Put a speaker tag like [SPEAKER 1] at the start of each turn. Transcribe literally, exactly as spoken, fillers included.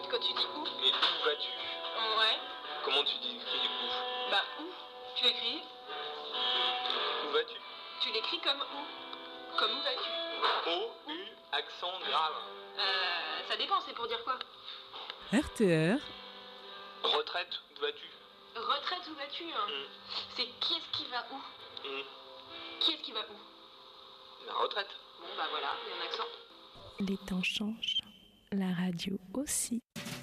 [SPEAKER 1] quand tu dis où.
[SPEAKER 2] Mais où vas-tu?
[SPEAKER 1] Ouais.
[SPEAKER 2] Comment tu dis écris où?
[SPEAKER 1] Bah où? Tu l'écris?
[SPEAKER 2] Où vas-tu?
[SPEAKER 1] Tu l'écris comme où? Comme où vas-tu?
[SPEAKER 2] O, U, accent grave.
[SPEAKER 1] Euh, ça dépend, c'est pour dire quoi?
[SPEAKER 3] R T R.
[SPEAKER 2] Retraite, où vas-tu?
[SPEAKER 1] Retraite, où vas-tu hein
[SPEAKER 2] Mm.
[SPEAKER 1] C'est qui est-ce qui va où?
[SPEAKER 2] Mm.
[SPEAKER 1] Qui est-ce qui va où?
[SPEAKER 2] La retraite.
[SPEAKER 1] Bon bah voilà, il y a un accent.
[SPEAKER 4] Les temps changent, la radio aussi.